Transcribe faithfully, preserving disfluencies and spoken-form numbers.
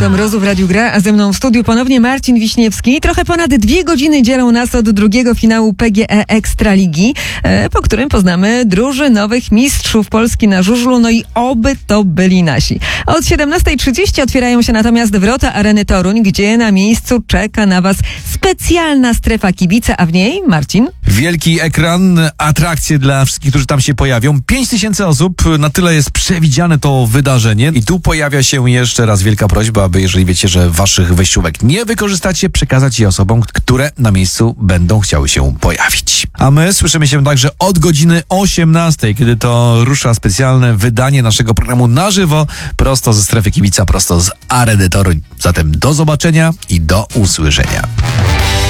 Minuta Mrozu w Radiu Gra, a ze mną w studiu ponownie Marcin Wiśniewski. Trochę ponad dwie godziny dzielą nas od drugiego finału P G E Ekstraligi, po którym poznamy drużynowych mistrzów Polski na żużlu, no i oby to byli nasi. Od siedemnasta trzydzieści otwierają się natomiast wrota Areny Toruń, gdzie na miejscu czeka na Was specjalna strefa kibica, a w niej, Marcin? Wielki ekran, atrakcje dla wszystkich, którzy tam się pojawią. Pięć tysięcy osób, na tyle jest przewidziane to wydarzenie. I tu pojawia się jeszcze raz wielka prośba, aby jeżeli wiecie, że waszych wejściówek nie wykorzystacie, przekazać je osobom, które na miejscu będą chciały się pojawić. A my słyszymy się także od godziny osiemnastej, kiedy to rusza specjalne wydanie naszego programu na żywo, prosto ze strefy kibica, prosto z Areny Toruń. Zatem do zobaczenia i do usłyszenia.